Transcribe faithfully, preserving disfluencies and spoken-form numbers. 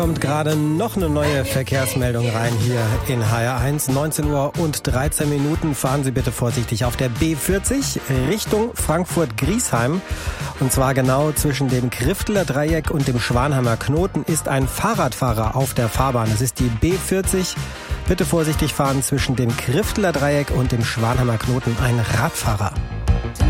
Kommt gerade noch eine neue Verkehrsmeldung rein hier in H R eins. neunzehn Uhr und dreizehn Minuten. Fahren Sie bitte vorsichtig auf der B vierzig Richtung Frankfurt-Griesheim. Und zwar genau zwischen dem Krifteler Dreieck und dem Schwanheimer Knoten ist ein Fahrradfahrer auf der Fahrbahn. Das ist die B vierzig. Bitte vorsichtig fahren zwischen dem Krifteler Dreieck und dem Schwanheimer Knoten. Ein Radfahrer.